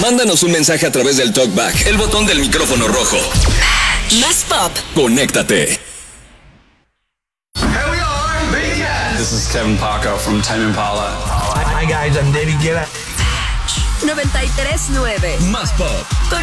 Mándanos un mensaje a través del TalkBack, el botón del micrófono rojo. Más pop. Conéctate. This is Kevin Paco from Tame Impala. Hi guys, I'm David Guetta. 93.9. Más pop. Con